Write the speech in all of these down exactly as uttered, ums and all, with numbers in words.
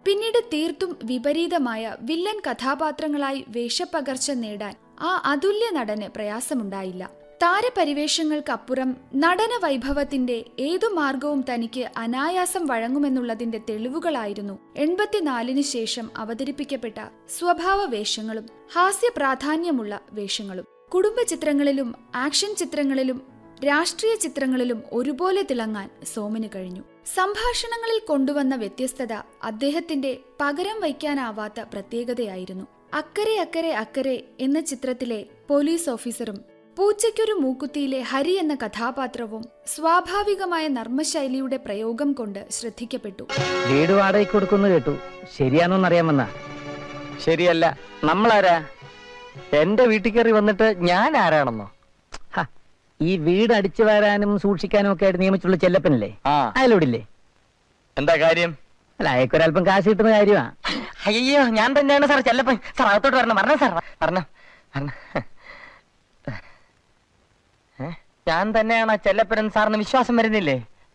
പിന്നീട് തീർത്തും വിപരീതമായ വില്ലൻ കഥാപാത്രങ്ങളായി വേഷപ്പകർച്ച നേടാൻ ആ അതുല്യ നടന് പ്രയാസമുണ്ടായില്ല. താരപരിവേഷങ്ങൾക്കപ്പുറം നടന വൈഭവത്തിന്റെ ഏതു മാർഗവും തനിക്ക് അനായാസം വഴങ്ങുമെന്നുള്ളതിന്റെ തെളിവുകളായിരുന്നു എൺപത്തിനാലിന് ശേഷം അവതരിപ്പിക്കപ്പെട്ട സ്വഭാവ വേഷങ്ങളും ഹാസ്യ പ്രാധാന്യമുള്ള വേഷങ്ങളും. കുടുംബ ചിത്രങ്ങളിലും ആക്ഷൻ ചിത്രങ്ങളിലും രാഷ്ട്രീയ ചിത്രങ്ങളിലും ഒരുപോലെ തിളങ്ങാൻ സോമന് കഴിഞ്ഞു. സംഭാഷണങ്ങളിൽ കൊണ്ടുവന്ന വ്യത്യസ്തത അദ്ദേഹത്തിന്റെ പകരം വയ്ക്കാനാവാത്ത പ്രത്യേകതയായിരുന്നു. അക്കരെ അക്കരെ അക്കരെ എന്ന ചിത്രത്തിലെ പോലീസ് ഓഫീസറും പൂച്ചയ്ക്കൊരു മൂക്കുത്തിയിലെ ഹരി എന്ന കഥാപാത്രവും സ്വാഭാവികമായ നർമ്മശൈലിയുടെ പ്രയോഗം കൊണ്ട് ശ്രദ്ധിക്കപ്പെട്ടു. വീട് വാടകയ്ക്ക് കൊടുക്കുന്നു കേട്ടു, ശരിയാണോന്നറിയാമെന്ന? ശരിയല്ല. നമ്മളാരാ? എന്റെ വീട്ടിൽ കയറി വന്നിട്ട് ഞാൻ ആരാണെന്നോ? ഈ വീട് അടിച്ചു വരാനും സൂക്ഷിക്കാനും ഒക്കെ ആയിട്ട് നിയമിച്ചുള്ള ചെല്ലപ്പനല്ലേ, അയാളോടില്ലേ? എന്താ കാര്യം? അല്ല, അയക്കൊരൽപ്പം കാശ് കിട്ടുന്ന കാര്യമാ. അയ്യോ, ഞാൻ തന്നെയാണ് സാർ ചെല്ലപ്പൻ. സാർ അകത്തോട്ട് വരണം. പറഞ്ഞ സാർ പറഞ്ഞ ഞാൻ തന്നെയാണ് ചെല്ലപ്പൻ. സാറിന് വിശ്വാസം വരുന്നില്ലേ?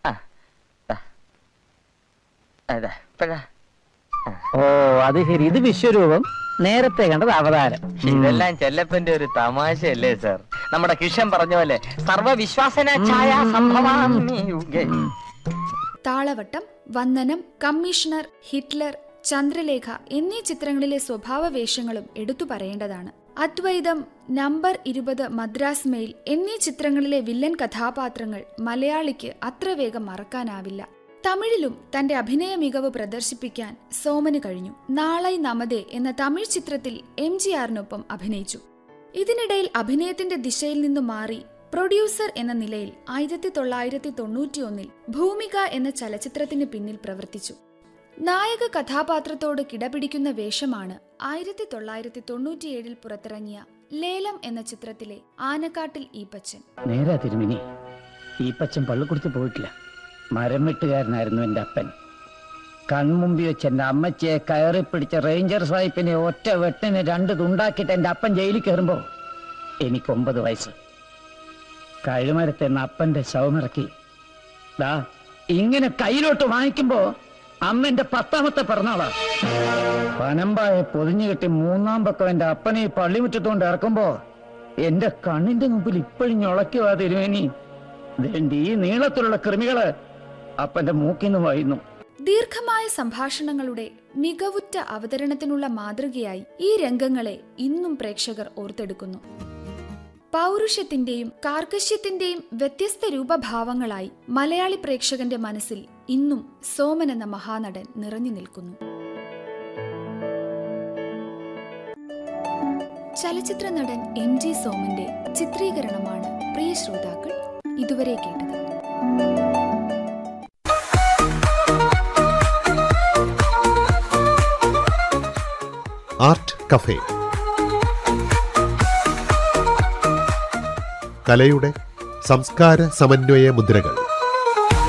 ഓ, അത് ശരി. ഇത് വിശ്വരൂപം, നേരത്തെ കണ്ടത് അവതാരം. ഇതെല്ലാം ചെല്ലപ്പന്റെ ഒരു തമാശയല്ലേ സാർ? നമ്മുടെ കിഷൻ പറഞ്ഞ പോലെ സർവവിശ്വാസന ഛായ സംഭവാമി. താളവട്ടം, വന്ദനം, കമ്മീഷണർ, ഹിറ്റ്ലർ, ചന്ദ്രലേഖ എന്നീ ചിത്രങ്ങളിലെ സ്വഭാവ വേഷങ്ങളും എടുത്തു പറയേണ്ടതാണ്. അദ്വൈതം, നമ്പർ ഇരുപത്, മദ്രാസ് മെയിൽ എന്നീ ചിത്രങ്ങളിലെ വില്ലൻ കഥാപാത്രങ്ങൾ മലയാളിക്ക് അത്ര വേഗം മറക്കാനാവില്ല. തമിഴിലും തന്റെ അഭിനയ മികവ് പ്രദർശിപ്പിക്കാൻ സോമന് കഴിഞ്ഞു. നാളൈ നമതേ എന്ന തമിഴ് ചിത്രത്തിൽ എം ജി ആറിനൊപ്പം അഭിനയിച്ചു. ഇതിനിടയിൽ അഭിനയത്തിന്റെ ദിശയിൽ നിന്നു മാറി പ്രൊഡ്യൂസർ എന്ന നിലയിൽ ആയിരത്തി തൊള്ളായിരത്തി തൊണ്ണൂറ്റി ഒന്നിൽ ഭൂമിക എന്ന ചലച്ചിത്രത്തിന് പിന്നിൽ പ്രവർത്തിച്ചു. നായക കഥാപാത്രത്തോട് കിടപിടിക്കുന്ന വേഷമാണ് ആയിരത്തി തൊള്ളായിരത്തി തൊണ്ണൂറ്റിയേഴിൽ പുറത്തിറങ്ങിയ ലേലം എന്ന ചിത്രത്തിലെ ആനക്കാട്ടിൽ ഈപ്പച്ചൻ. നേരാ തിരുമിനി, ഈപ്പച്ചൻ പള്ളിക്കുടിച്ച് പോയിട്ടില്ല. മരം വെട്ടുകാരനായിരുന്നു എന്റെ അപ്പൻ. കൺമുമ്പി വെച്ച് എന്റെ അമ്മച്ചിയെ കയറി പിടിച്ച റേഞ്ചർ സാഹിബിനെ ഒറ്റ വെട്ടിന് രണ്ട് തുണ്ടാക്കിയിട്ട് എന്റെ അപ്പൻ ജയിലിൽ കയറുമ്പോ എനിക്ക് ഒമ്പത് വയസ്സ്. കഴുമരത്തെ എന്ന അപ്പന്റെ ശവമിറക്കി ദാ ഇങ്ങനെ കയ്യിലോട്ട് വാങ്ങിക്കുമ്പോ അമ്മ എന്റെ പത്താമത്തെ പിറന്നാളാ. പനമ്പായ പൊതിഞ്ഞു കെട്ടി മൂന്നാം പക്കം എന്റെ അപ്പനെ പള്ളിമുറ്റത്തോണ്ട് ഇറക്കുമ്പോ എന്റെ കണ്ണിന്റെ മുമ്പിൽ ഇപ്പോഴും ഞൊളക്കുവാ തിരുമേനി. ഈ നീളത്തിലുള്ള കൃമികള് അപ്പന്റെ മൂക്കിന്ന് വായുന്നു. ദീർഘമായ സംഭാഷണങ്ങളുടെ മികവുറ്റ അവതരണത്തിനുള്ള മാതൃകയായി ഈ രംഗങ്ങളെ ഇന്നും പ്രേക്ഷകർ ഓർത്തെടുക്കുന്നു. പൗരുഷത്തിന്റെയും കാർക്കശ്യത്തിന്റെയും വ്യത്യസ്ത രൂപഭാവങ്ങളായി മലയാളി പ്രേക്ഷകന്റെ മനസ്സിൽ ഇന്നും സോമൻ എന്ന മഹാനടൻ നിറഞ്ഞു നിൽക്കുന്നു. ചലച്ചിത്ര നടൻ എം ജി സോമന്റെ ചിത്രീകരണമാണ് പ്രിയ ശ്രോതാക്കൾ ഇതുവരെ കേട്ടത്. ആർട്ട് കഫേ, കലയുടെ സംസ്കാര സമന്വയ മുദ്രകൾ.